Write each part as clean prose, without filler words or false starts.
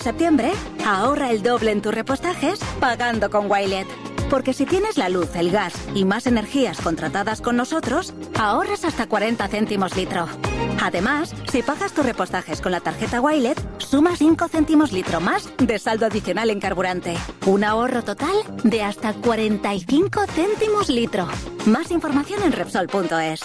Septiembre, ahorra el doble en tus repostajes pagando con Wilet. Porque si tienes la luz, el gas y más energías contratadas con nosotros, ahorras hasta 40 céntimos litro. Además, si pagas tus repostajes con la tarjeta Wilet, suma 5 céntimos litro más de saldo adicional en carburante. Un ahorro total de hasta 45 céntimos litro. Más información en Repsol.es.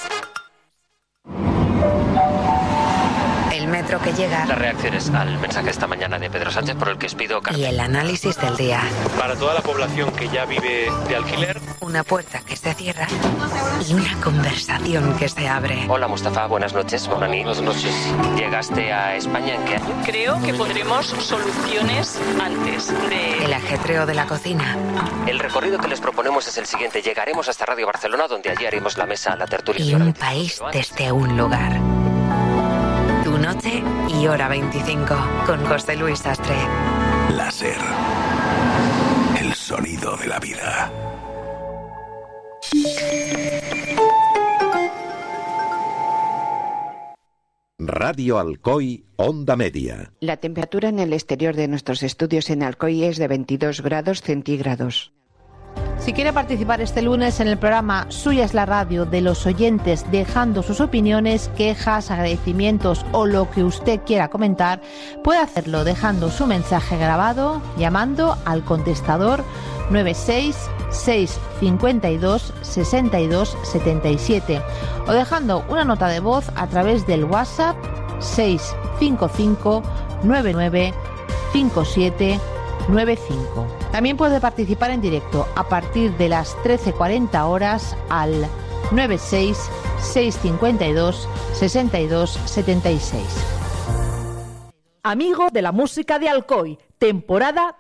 El metro que llega. Las reacciones al mensaje esta mañana de Pedro Sánchez por el que os pido carta. Y el análisis del día. Para toda la población que ya vive de alquiler. Una puerta que se cierra y una conversación que se abre. Hola Mustafa, buenas noches. Buenas noches. ¿Llegaste a España en qué año? Creo que pondremos soluciones antes de... El ajetreo de la cocina. El recorrido que les proponemos es el siguiente. Llegaremos hasta Radio Barcelona, donde allí haremos la mesa, la tertulia. Y un país desde un lugar. Tu noche y hora 25 con José Luis Sastre. Láser. El sonido de la vida. Radio Alcoy, Onda Media. La temperatura en el exterior de nuestros estudios en Alcoy es de 22 grados centígrados. Si quiere participar este lunes en el programa Suya es la radio de los oyentes, dejando sus opiniones, quejas, agradecimientos o lo que usted quiera comentar, puede hacerlo dejando su mensaje grabado, llamando al contestador 966526277 o dejando una nota de voz a través del WhatsApp 655995795. También puede participar en directo a partir de las 13:40 horas al 966526276. Amigo de la música de Alcoy, temporada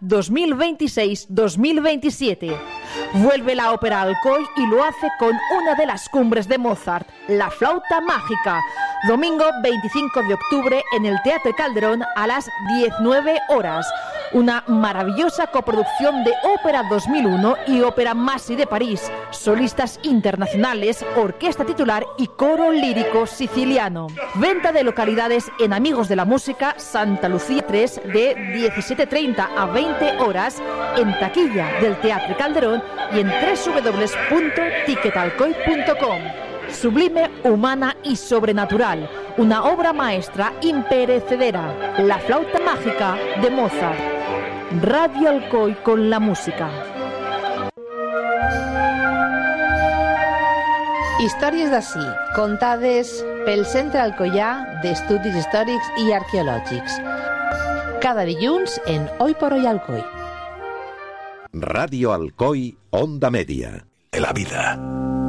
2026-2027. Vuelve la ópera Alcoy y lo hace con una de las cumbres de Mozart, La Flauta Mágica. Domingo 25 de octubre en el Teatro Calderón a las 19 horas. Una maravillosa coproducción de Ópera 2001 y Ópera Massi de París. Solistas internacionales, orquesta titular y coro lírico siciliano. Venta de localidades en Amigos de la Música, Santa Lucía 3, de 17:30 a 20 horas en taquilla del Teatro Calderón y en www.ticketalcoy.com. Sublime, humana y sobrenatural. Una obra maestra imperecedera. La Flauta Mágica de Mozart. Radio Alcoy con la música. Històries d'ací, contades pel Centre Alcoià d'Estudis Històrics i Arqueològics. Cada dilluns en Hoy por Hoy Alcoy. Radio Alcoy, Onda Media. De la vida.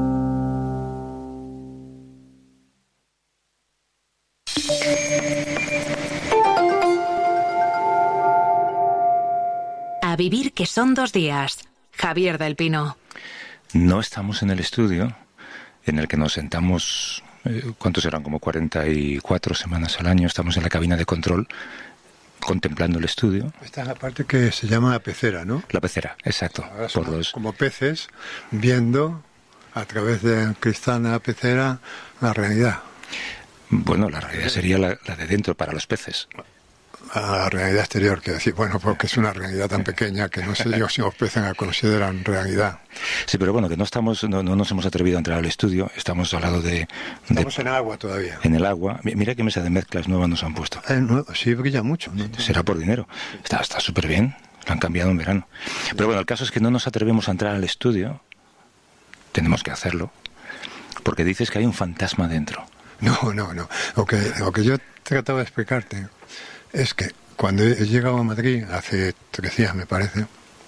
A vivir que son 2 días. Javier del Pino. No estamos en el estudio en el que nos sentamos, ¿cuántos eran? Como 44 semanas al año. Estamos en la cabina de control contemplando el estudio. Esta es la parte que se llama la pecera, ¿no? La pecera, exacto. Ahora somos como peces viendo a través del cristal de la pecera la realidad. Bueno, la realidad sería la de dentro para los peces. A la realidad exterior, quiero decir, bueno, porque es una realidad tan pequeña que no sé yo si los peces la consideran realidad. Sí, pero bueno, que no nos hemos atrevido a entrar al estudio, estamos al lado de... Estamos en agua todavía. En el agua. Mira qué mesa de mezclas nueva nos han puesto. Sí, brilla mucho, ¿no? Será por dinero. Está súper bien, lo han cambiado en verano. Pero bueno, el caso es que no nos atrevemos a entrar al estudio, tenemos que hacerlo, porque dices que hay un fantasma dentro. No. Lo que yo trataba de explicarte es que cuando he llegado a Madrid, hace 3 días me parece,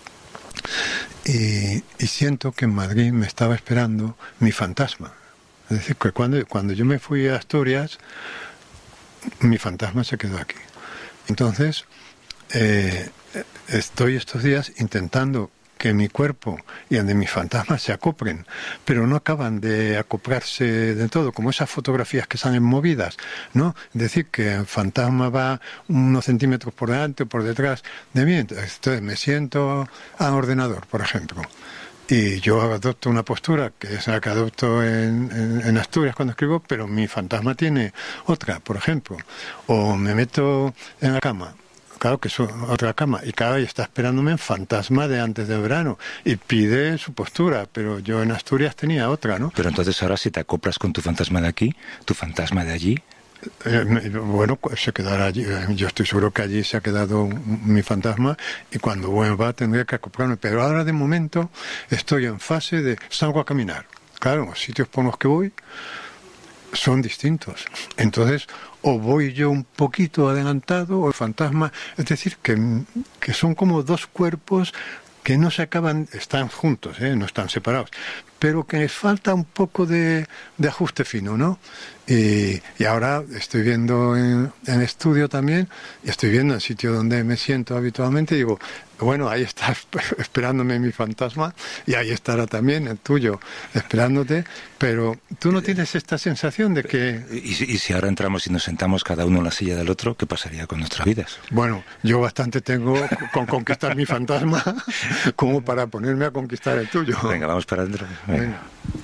y siento que en Madrid me estaba esperando mi fantasma. Es decir, que cuando yo me fui a Asturias, mi fantasma se quedó aquí. Entonces, estoy estos días intentando que mi cuerpo y el de mis fantasmas se acoplen, pero no acaban de acoplarse de todo, como esas fotografías que salen movidas, ¿no? Es decir, que el fantasma va unos centímetros por delante o por detrás de mí. Entonces me siento al ordenador, por ejemplo, y yo adopto una postura que es la que adopto en Asturias cuando escribo, pero mi fantasma tiene otra, por ejemplo. O me meto en la cama claro que es otra cama, y claro, y está esperándome en Fantasma de antes del verano, y pide su postura, pero yo en Asturias tenía otra, ¿no? Pero entonces ahora si te acoplas con tu fantasma de aquí, tu fantasma de allí... Bueno, se quedará allí. Yo estoy seguro que allí se ha quedado mi fantasma y cuando vuelva tendré que acoplarme. Pero ahora de momento estoy en fase de salgo a caminar. Claro, los sitios por los que voy son distintos. Entonces, o voy yo un poquito adelantado o el fantasma. Es decir, que son como dos cuerpos que no se acaban, están juntos, no están separados, pero que les falta un poco de ajuste fino, ¿no? Y ahora estoy viendo en estudio también, y estoy viendo el sitio donde me siento habitualmente, y digo, bueno, ahí está esperándome mi fantasma, y ahí estará también el tuyo, esperándote, pero tú no tienes esta sensación de que... ¿Y si ahora entramos y nos sentamos cada uno en la silla del otro, qué pasaría con nuestras vidas? Bueno, yo bastante tengo con conquistar mi fantasma como para ponerme a conquistar el tuyo. Venga, vamos para adentro. Venga.